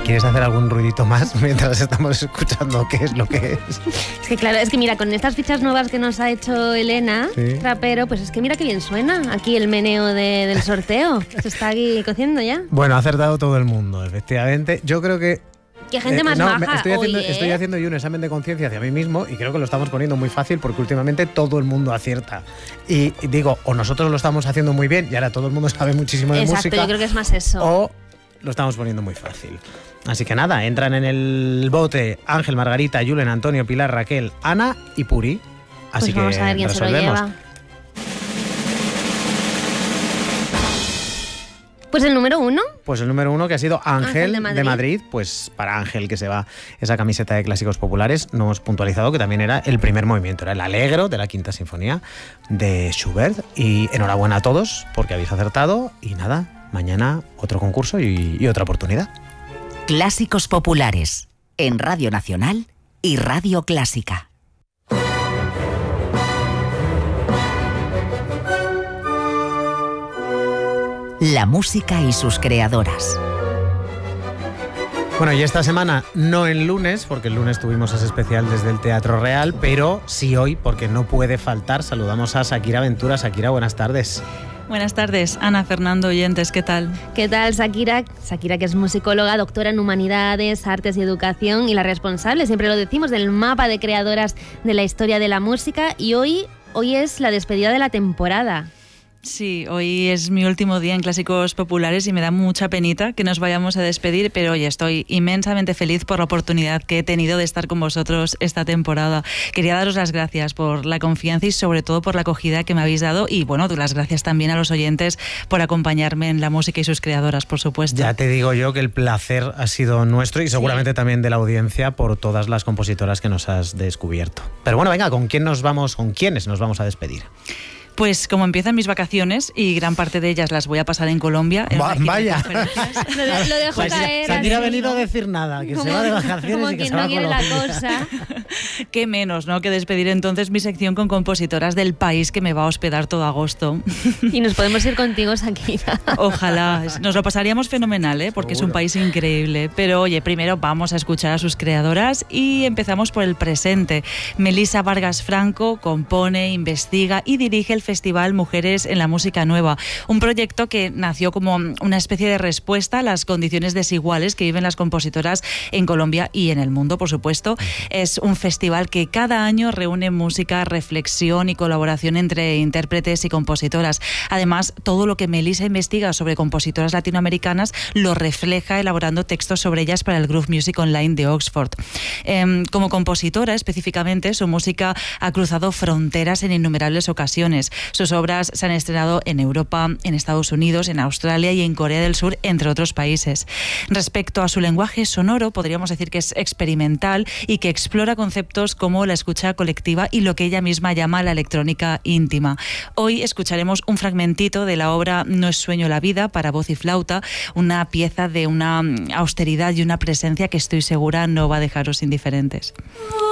¿Quieres hacer algún ruidito más mientras estamos escuchando qué es lo que es? Es que claro, es que mira, con estas fichas nuevas que nos ha hecho Elena, Sí. rapero, pues es que mira qué bien suena aquí el meneo del sorteo. Se está aquí cociendo ya. Bueno, ha acertado todo el mundo, efectivamente. Yo creo que... Qué gente más maja. Estoy haciendo yo un examen de conciencia hacia mí mismo y creo que lo estamos poniendo muy fácil porque últimamente todo el mundo acierta. Y digo, o nosotros lo estamos haciendo muy bien y ahora todo el mundo sabe muchísimo de Exacto, música. yo creo que es más eso. O lo estamos poniendo muy fácil. Así que nada, entran en el bote Ángel, Margarita, Julen, Antonio, Pilar, Raquel, Ana y Puri. Así pues vamos que a ver quién se lo resolvemos. lleva. Pues el número 1. Pues el número 1, que ha sido Ángel de Madrid. Pues para Ángel, que se va esa camiseta de clásicos populares, no hemos puntualizado que también era el primer movimiento, era el Allegro de la Quinta Sinfonía de Schubert. Y enhorabuena a todos porque habéis acertado. Y nada, mañana otro concurso y otra oportunidad. Clásicos populares en Radio Nacional y Radio Clásica. La música y sus creadoras. Bueno, y esta semana no el lunes, porque el lunes tuvimos ese especial desde el Teatro Real, pero sí hoy, porque no puede faltar. Saludamos a Shakira Ventura. Shakira, buenas tardes. Buenas tardes, Ana, Fernando, oyentes, ¿qué tal? ¿Qué tal, Shakira? Shakira, que es musicóloga, doctora en Humanidades, Artes y Educación y la responsable, siempre lo decimos, del mapa de creadoras de la historia de la música. Y hoy es la despedida de la temporada. Sí, hoy es mi último día en Clásicos Populares y me da mucha penita que nos vayamos a despedir, pero hoy estoy inmensamente feliz por la oportunidad que he tenido de estar con vosotros esta temporada. Quería daros las gracias por la confianza y sobre todo por la acogida que me habéis dado y bueno, las gracias también a los oyentes por acompañarme en la música y sus creadoras, por supuesto. Ya te digo yo que el placer ha sido nuestro y seguramente también de la audiencia por todas las compositoras que nos has descubierto. Pero bueno, venga, ¿con quiénes nos vamos a despedir? Pues como empiezan mis vacaciones y gran parte de ellas las voy a pasar en Colombia. Vaya. Lo dejo Pues caer. Shakira ha así, venido ¿no? a decir nada, que se va de vacaciones Como y que quien se va no a quiere la Colombia. cosa. Qué menos, ¿no?, que despedir entonces mi sección con compositoras del país que me va a hospedar todo agosto. Y nos podemos ir contigo, Shakira. Ojalá, nos lo pasaríamos fenomenal, ¿eh? Porque Seguro. es un país increíble. Pero oye, primero vamos a escuchar a sus creadoras y empezamos por el presente. Melissa Vargas Franco compone, investiga y dirige el Festival Mujeres en la Música Nueva, un proyecto que nació como una especie de respuesta a las condiciones desiguales que viven las compositoras en Colombia y en el mundo, por supuesto. Es un festival que cada año reúne música, reflexión y colaboración entre intérpretes y compositoras. Además, todo lo que Melissa investiga sobre compositoras latinoamericanas lo refleja elaborando textos sobre ellas para el Groove Music Online de Oxford. Como compositora, específicamente, su música ha cruzado fronteras en innumerables ocasiones. Sus obras se han estrenado en Europa, en Estados Unidos, en Australia y en Corea del Sur, entre otros países. Respecto a su lenguaje sonoro, podríamos decir que es experimental y que explora conceptos como la escucha colectiva y lo que ella misma llama la electrónica íntima. Hoy escucharemos un fragmentito de la obra No es sueño la vida para voz y flauta, una pieza de una austeridad y una presencia que estoy segura no va a dejaros indiferentes.